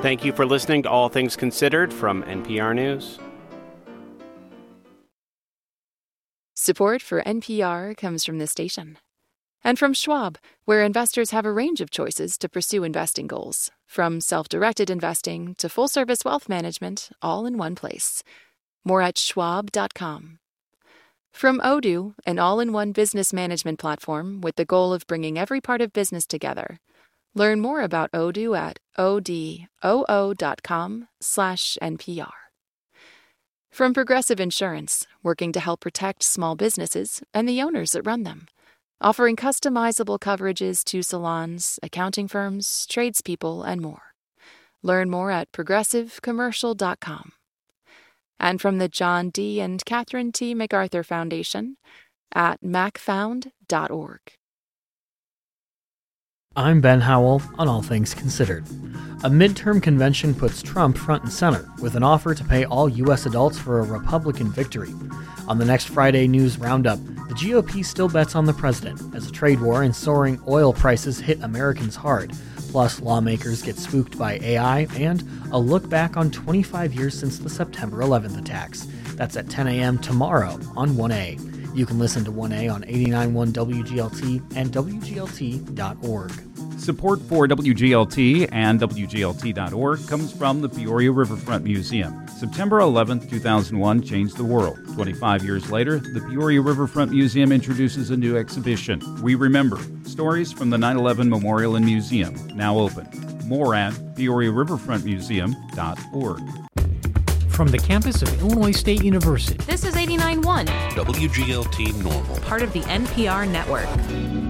Thank you for listening to All Things Considered from NPR News. Support for NPR comes from this station. And from Schwab, where investors have a range of choices to pursue investing goals, from self-directed investing to full-service wealth management, all in one place. More at schwab.com. From Odoo, an all-in-one business management platform with the goal of bringing every part of business together. Learn more about Odoo at odoo.com/NPR. From Progressive Insurance, working to help protect small businesses and the owners that run them. Offering customizable coverages to salons, accounting firms, tradespeople, and more. Learn more at progressivecommercial.com. And from the John D. and Catherine T. MacArthur Foundation at macfound.org. I'm Ben Howell on All Things Considered. A midterm convention puts Trump front and center with an offer to pay all U.S. adults for a Republican victory. On the next Friday News Roundup, the GOP still bets on the president as a trade war and soaring oil prices hit Americans hard. Plus, lawmakers get spooked by AI and a look back on 25 years since the September 11th attacks. That's at 10 a.m. tomorrow on 1A. You can listen to 1A on 89.1 WGLT and WGLT.org. Support for WGLT and WGLT.org comes from the Peoria Riverfront Museum. September 11, 2001 changed the world. 25 years later, the Peoria Riverfront Museum introduces a new exhibition, We Remember, Stories from the 9/11 Memorial and Museum, now open. More at peoriariverfrontmuseum.org. From the campus of Illinois State University. This is 89.1 WGLT Normal. Part of the NPR network.